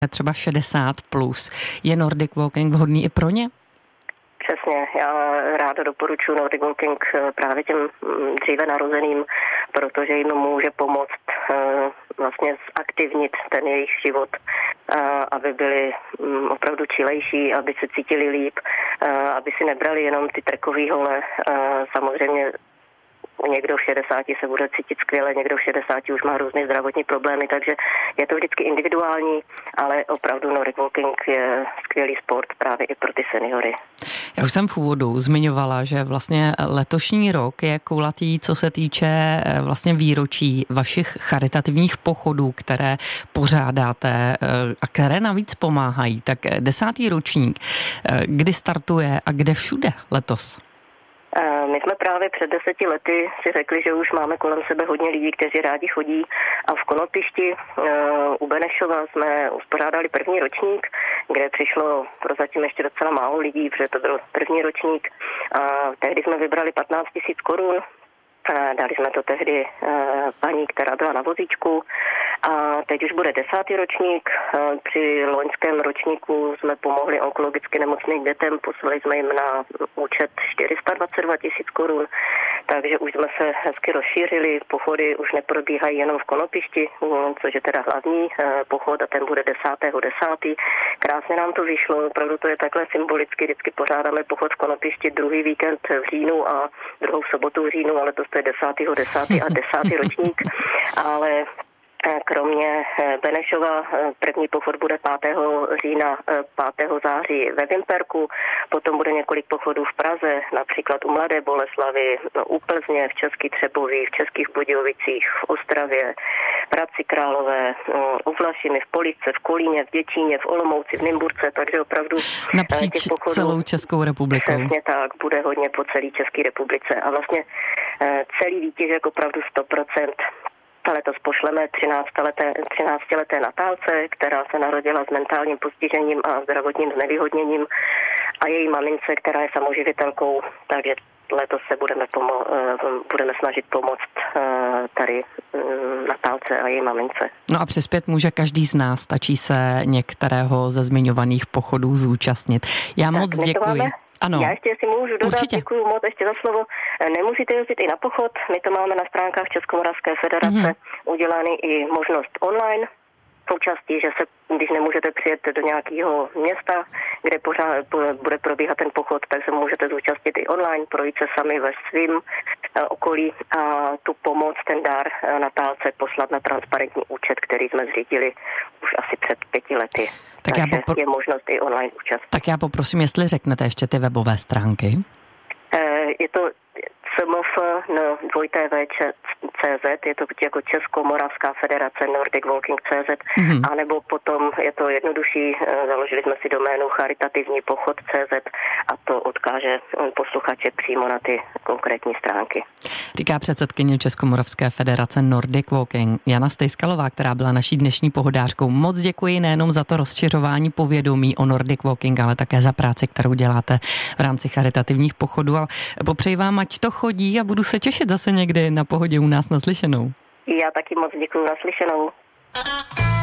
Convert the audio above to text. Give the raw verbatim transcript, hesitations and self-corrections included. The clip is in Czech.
třeba šedesát plus. Je Nordic Walking vhodný i pro ně? Přesně, já ráda doporučuji Nordic Walking právě těm dříve narozeným, protože jim může pomoct vlastně zaktivnit ten jejich život, aby byli opravdu čilejší, aby se cítili líp, aby si nebrali jenom ty trekový hole. Samozřejmě někdo v šedesáti se bude cítit skvěle, někdo v šedesáti už má různé zdravotní problémy, takže je to vždycky individuální, ale opravdu Nordic Walking je skvělý sport právě i pro ty seniory. Já už jsem v úvodu zmiňovala, že vlastně letošní rok je koulatý, co se týče vlastně výročí vašich charitativních pochodů, které pořádáte a které navíc pomáhají. Tak desátý ročník, kdy startuje a kde všude letos? My jsme právě před deseti lety si řekli, že už máme kolem sebe hodně lidí, kteří rádi chodí, a v Konopišti u Benešova jsme uspořádali první ročník, kde přišlo prozatím ještě docela málo lidí, protože to byl první ročník. A tehdy jsme vybrali patnáct tisíc korun. Dali jsme to tehdy paní, která byla na vozíčku, a teď už bude desátý ročník. Při loňském ročníku jsme pomohli onkologicky nemocným dětem, poslali jsme jim na účet čtyři sta dvacet dva tisíc korun, takže už jsme se hezky rozšířili. Pochody už neprobíhají jenom v Konopišti, což je teda hlavní pochod, a ten bude desátého desátého Krásně nám to vyšlo, opravdu to je takhle symbolicky, vždycky pořádáme pochod v Konopišti druhý víkend v říjnu a druhou sobotu v říjnu, ale to je desátého desátého a desátý ročník, ale kromě Benešova první pochod bude pátého října, pátého září ve Vimperku, potom bude několik pochodů v Praze, například u Mladé Boleslavi, u Plzně, v Českých Třebovích, v Českých Budějovicích, v Ostravě, v Hradci Králové, u Vlašimi, v Police, v Kolíně, v Děčíně, v Olomouci, v Nymburce, takže opravdu napříč pochodů, celou Českou republikou. Přesně tak, bude hodně po celé České republice a vlastně celý výtěžek opravdu sto procent. Letos pošleme třináctileté Natálce, která se narodila s mentálním postižením a zdravotním znevýhodněním, a její mamince, která je samoživitelkou, takže letos se budeme, pomo- budeme snažit pomoct tady Natálce a její mamince. No a přispět může každý z nás, stačí se některého ze zmiňovaných pochodů zúčastnit. Já tak, moc děkuji. Ano. Já ještě si můžu dodat, určitě. Děkuju moc ještě za slovo. Nemusíte jezdit i na pochod, my to máme na stránkách Českomoravské federace mm-hmm. udělaný i možnost online účastí, že se, když nemůžete přijet do nějakého města, kde pořád bude probíhat ten pochod, tak se můžete zúčastnit i online, projít se sami ve svým okolí a tu pomoc, ten dar Natálce poslat na transparentní účet, který jsme zřídili už asi před pěti lety. Tak Takže já popro... je možnost i online účast. Tak já poprosím, jestli řeknete ještě ty webové stránky. Je to C M F no, dvojité V C Z, je to jako Českomoravská federace Nordic Walking C Z, mm-hmm. anebo potom je to jednodušší, založili jsme si doménu charitativní pochod C Z a to odkáže posluchače přímo na ty konkrétní stránky. Říká předsedkyně Českomoravské federace Nordic Walking Jana Stejskalová, která byla naší dnešní pohodářkou. Moc děkuji nejenom za to rozšiřování povědomí o Nordic Walking, ale také za práci, kterou děláte v rámci charitativních pochodů, a popřeji vám, ať to chodí, a budu se těšit zase někdy na Pohodě u nás naslyšenou. Já taky moc děkuji, naslyšenou.